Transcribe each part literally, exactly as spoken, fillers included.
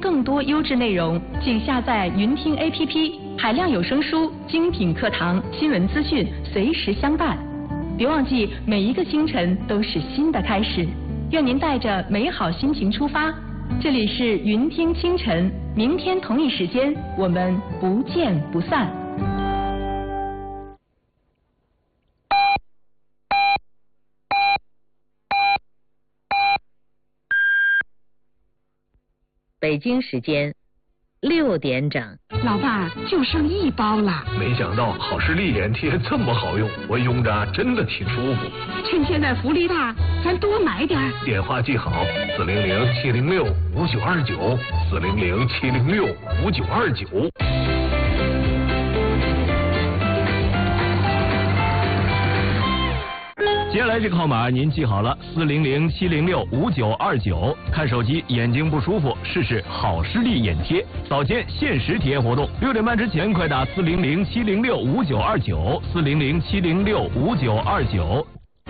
更多优质内容，请下载云听 A P P， 海量有声书、精品课堂、新闻资讯随时相伴。别忘记，每一个清晨都是新的开始。愿您带着美好心情出发。这里是云听清晨，明天同一时间我们不见不散。 北京时间六点整。 老爸，就剩一包了。 没想到好视力眼贴这么好用，我用着真的挺舒服。 趁现在福利大，咱多买点。 电话记好：四零零七零六五九二九，四零零七零六五九二九。 接下来这个号码您记好了，四零零七零六五九二九。看手机眼睛不舒服，试试好视力眼贴，早间限时体验活动，六点半之前快打四零零七零六五九二九，四零零七零六五九二九。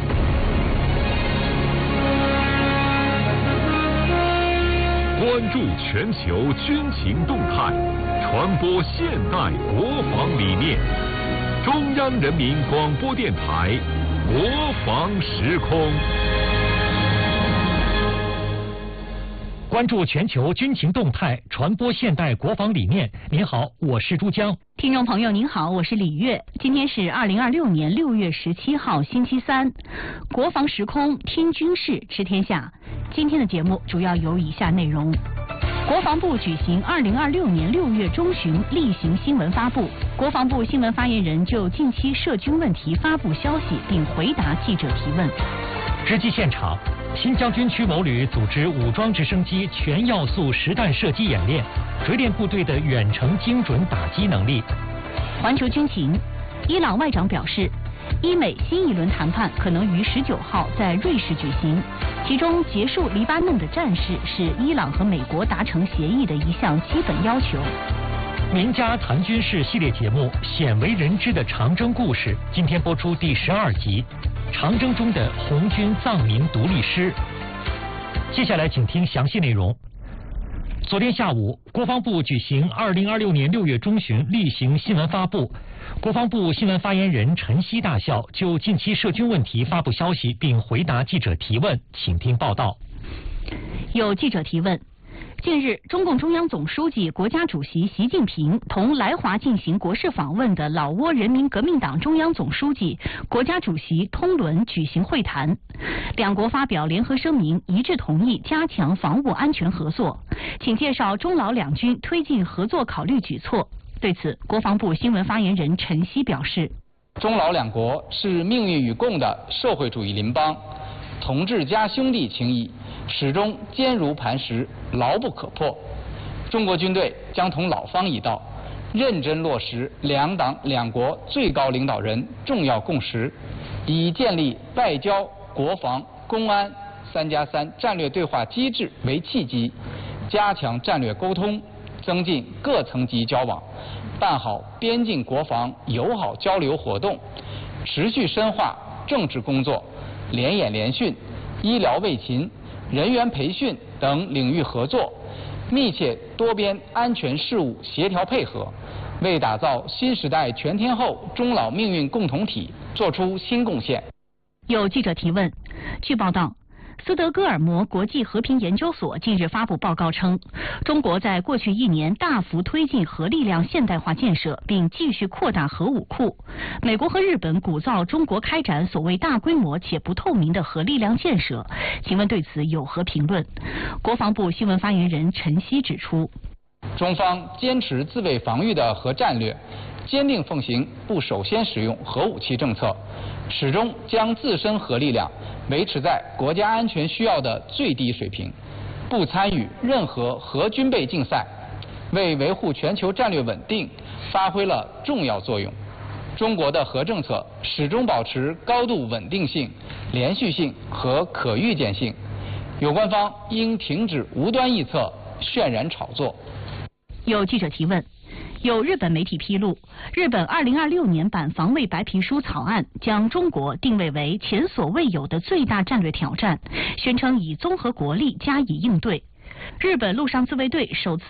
关注全球军情动态，传播现代国防理念。中央人民广播电台。国防时空， 关注全球军情动态，传播现代国防理念。您好，我是珠江。 听众朋友您好，我是李月。今天是二零二六年六月十七号，星期三。国防时空，听军事，知天下。今天的节目主要有以下内容。国防部举行二零二六年六月中旬例行新闻发布，国防部新闻发言人就近期涉军问题发布消息，并回答记者提问。 直击现场，新疆军区某旅组织武装直升机全要素实弹射击演练，锤炼部队的远程精准打击能力。 环球军情，伊朗外长表示，伊美新一轮谈判可能于十九号在瑞士举行。其中，结束黎巴嫩的战事是伊朗和美国达成协议的一项基本要求。 名家谈军事系列节目《鲜为人知的长征故事》今天播出第十二集，长征中的红军藏民独立师。接下来请听详细内容。昨天下午，国防部举行二零二六年六月中旬例行新闻发布。国防部新闻发言人陈希大校就近期涉军问题发布消息，并回答记者提问，请听报道。 有记者提问：近日，中共中央总书记、国家主席习近平同来华进行国事访问的老挝人民革命党中央总书记、国家主席通伦举行会谈，两国发表联合声明，一致同意加强防务安全合作。请介绍中老两军推进合作考虑举措。对此，国防部新闻发言人陈希表示， 中老两国是命运与共的社会主义邻邦，同志加兄弟情谊始终坚如磐石，牢不可破。中国军队将同老方一道，认真落实两党两国最高领导人重要共识，以建立外交、国防、公安三加三战略对话机制为契机，加强战略沟通，增进各层级交往，办好边境国防友好交流活动，持续深化政治工作、联演联训、医疗卫勤、人员培训等领域合作，密切多边安全事务协调配合，为打造新时代全天候中老命运共同体作出新贡献。 有记者提问，据报道，斯德哥尔摩国际和平研究所近日发布报告称，中国在过去一年大幅推进核力量现代化建设，并继续扩大核武库。美国和日本鼓噪中国开展所谓大规模且不透明的核力量建设，请问对此有何评论？国防部新闻发言人陈希指出， 中方坚持自卫防御的核战略，坚定奉行不首先使用核武器政策，始终将自身核力量维持在国家安全需要的最低水平，不参与任何核军备竞赛，为维护全球战略稳定发挥了重要作用。中国的核政策始终保持高度稳定性、连续性和可预见性，有关方应停止无端臆测、渲染炒作。 有记者提问，有日本媒体披露，日本二零二六年版防卫白皮书草案将中国定位为前所未有的最大战略挑战，宣称以综合国力加以应对。日本陆上自卫队首次